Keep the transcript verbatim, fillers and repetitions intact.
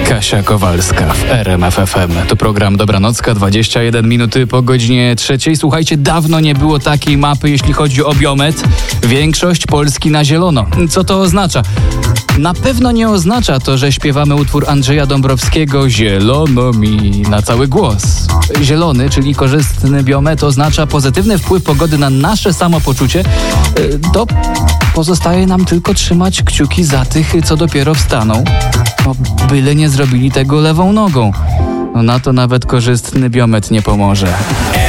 Kasia Kowalska w R M F F M. To program Dobranocka, dwadzieścia jeden minuty po godzinie trzeciej. Słuchajcie, dawno nie było takiej mapy, jeśli chodzi o biometr. Większość Polski na zielono. Co to oznacza? Na pewno nie oznacza to, że śpiewamy utwór Andrzeja Dąbrowskiego Zielono mi na cały głos. Zielony, czyli korzystny biometr, oznacza pozytywny wpływ pogody na nasze samopoczucie. To pozostaje nam tylko trzymać kciuki za tych, co dopiero wstaną. No, byle nie zrobili tego lewą nogą. No na to nawet korzystny biometr nie pomoże.